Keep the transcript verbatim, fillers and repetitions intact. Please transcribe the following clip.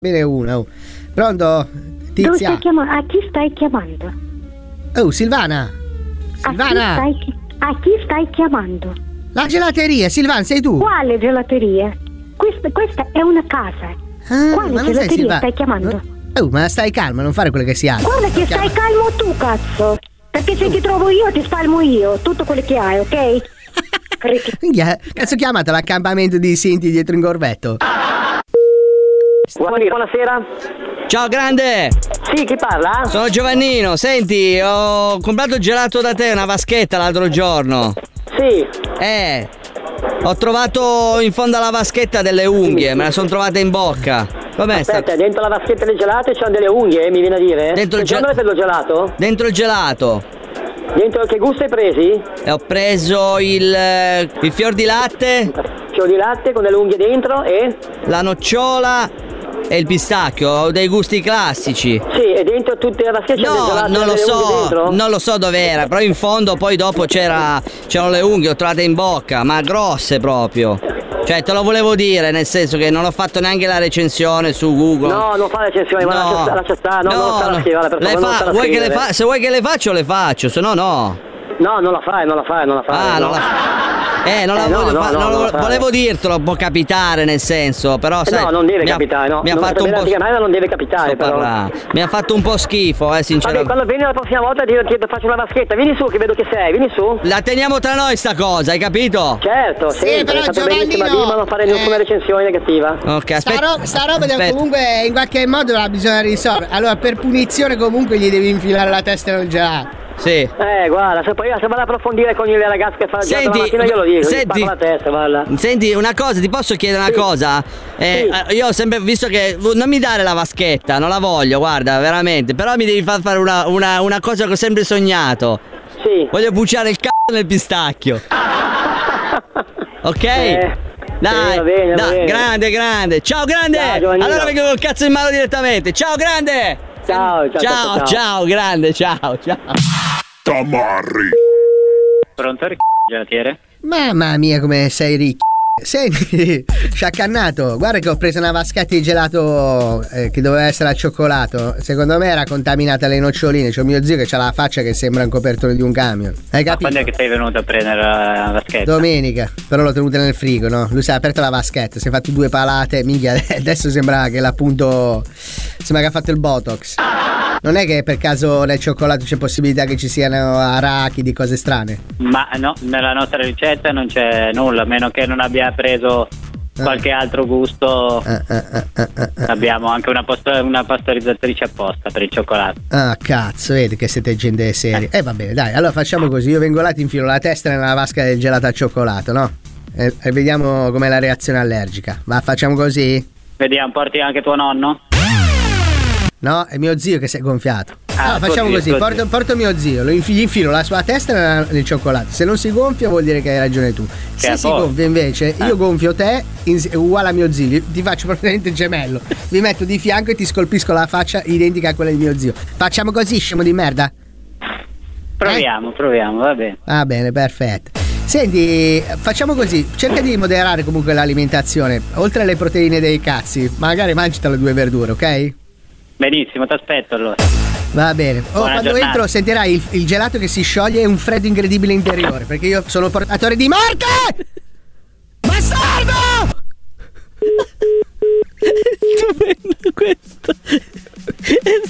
Bene una. Oh. Pronto? Tizia? Dove stai chiamando? A chi stai chiamando? Oh, Silvana. Silvana. A chi stai, a chi stai chiamando? La gelateria, Silvana, sei tu? Quale gelateria? Questa, questa è una casa. Ah, Quale ma non sei gelateria Silvana? stai chiamando? Oh, ma stai calma, non fare quello che si ha. Guarda che Chiama... stai calmo tu, cazzo. Perché se ti trovo io ti spalmo io tutto quello che hai, ok? Minchia, cazzo chiamata l'accampamento di Sinti dietro in Corvetto? Buonasera. Ciao grande! Sì, chi parla? Sono Giovannino, senti, ho comprato gelato da te, una vaschetta l'altro giorno. Sì. Eh, ho trovato in fondo alla vaschetta delle unghie, me la sono trovata in bocca. Com'è Aspetta, sta... dentro la vaschetta del gelato c'hanno delle unghie, mi viene a dire? Dentro il gelato. Dove hai preso il gelato? Dentro il gelato. Dentro che gusto hai presi? E ho preso il, il fior di latte. Fior di latte con delle unghie dentro e? La nocciola e il pistacchio, ho dei gusti classici. Sì, e dentro tutte le vaschette no, del gelato non lo delle unghie so, dentro? non lo so dov'era, però in fondo poi dopo c'era c'erano le unghie, ho trovate in bocca, ma grosse proprio. Cioè, te lo volevo dire, nel senso che non ho fatto neanche la recensione su Google. No, non fa recensioni, ma no. lascia, lascia stare, no, no, non sta la scrivere, per favore, le fa, non sta la vuoi che le scrivere. fa, se vuoi che le faccio, le faccio, se no no. No, non la fai, non la fai, non la fai. Ah, no. non la Eh, non la Eh, no, voglio no, fa- no, non non lo- la fai. volevo dirtelo, può capitare nel senso, però Eh, sai, no, non deve mi ha- capitare, no. Mi ha non fatto un po' bene, ma non deve capitare, sto però. parlando. Mi ha fatto un po' schifo, eh, Vabbè, sinceramente. quando vieni la prossima volta ti, ti faccio una vaschetta, vieni su che vedo che sei, vieni su. La teniamo tra noi sta cosa, hai capito? Certo, Sì, sempre, però hai fatto Giovannino, benissimo a dire, ma non fare eh, nessuna recensione negativa. Ok, Sta, aspetta. ro- sta roba aspetta. comunque in qualche modo la bisogna risolvere. Allora, per punizione comunque gli devi infilare la testa nel gelato. Sì. Eh, guarda, se poi se vado ad approfondire con le ragazze che fanno il gelato Senti, la mattina io lo dico, senti, gli spacco la testa, guarda. Senti, una cosa, ti posso chiedere una Sì. cosa? Eh, Sì. Io ho sempre visto che non mi dare la vaschetta, non la voglio, guarda, veramente. Però mi devi far fare una, una, una cosa che ho sempre sognato. Sì. Voglio bucciare il c***o nel pistacchio. Ok? Eh, Dai, sì, va bene, va dai, bene. grande, grande. Ciao grande! Ciao, Giovannino. Allora vengo col cazzo in mano direttamente. Ciao grande! Ciao, ciao, Ciao, ciao, ciao. ciao, grande, ciao, ciao. Tamarri. Pronto, gelatiere? Mamma mia, come sei ricco. Senti, sciaccannato, guarda che ho preso una vaschetta di gelato eh, che doveva essere al cioccolato. Secondo me era contaminata alle noccioline. C'ho mio zio che ha la faccia che sembra un copertone di un camion. Hai Ma capito? quando è che sei venuto a prendere la vaschetta? Domenica, però l'ho tenuta nel frigo, no? Lui si è aperto la vaschetta, si è fatto due palate, minchia, adesso sembra che l'appunto sembra che ha fatto il Botox. Non è che per caso nel cioccolato c'è possibilità che ci siano arachidi, cose strane? Ma no, nella nostra ricetta non c'è nulla, a meno che non abbia preso qualche altro gusto. Ah, ah, ah, ah, ah, ah. Abbiamo anche una, posto- una pastorizzatrice apposta per il cioccolato. Ah, cazzo, vedi che siete gente seria. Eh va bene, dai, allora facciamo così, io vengo là, ti infilo la testa nella vasca del gelato al cioccolato, no? E, e vediamo com'è la reazione allergica. Ma facciamo così? Vediamo, porti anche tuo nonno? No, è mio zio che si è gonfiato. Ah, Allora, tuo facciamo zio, così, tuo porto, zio. porto mio zio, lo infi- gli infilo la sua testa nella- nel cioccolato. Se non si gonfia vuol dire che hai ragione tu. Se a si posto. gonfia invece, io gonfio te in- uguale a mio zio, ti faccio praticamente il gemello. Vi metto di fianco e ti scolpisco la faccia identica a quella di mio zio. Facciamo così, scemo di merda? Proviamo, proviamo, va bene. Va bene, perfetto. Senti, facciamo così, cerca di moderare comunque l'alimentazione. Oltre alle proteine dei cazzi, magari mangita le due verdure, ok? Benissimo, ti aspetto allora. Va bene. Oh, Buona quando giornata. entro sentirai il, il gelato che si scioglie e un freddo incredibile interiore. Perché io sono portatore di morte! Bastardo! Stupendo questo. È